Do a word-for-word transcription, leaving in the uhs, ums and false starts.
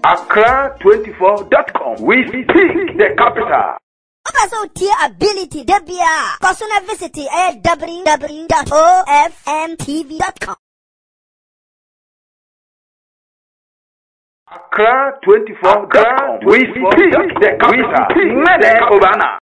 Accra twenty-four dot com. We speak the capital. Also, tier ability, Debia. Personal visit at w w w dot o f m t v dot com. Accra twenty-four dot com. We speak the capital.